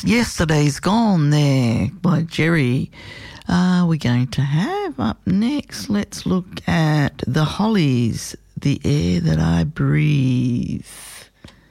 Yesterday's Gone there by Jerry. We're going to have up next, let's look at the Hollies, The Air That I Breathe.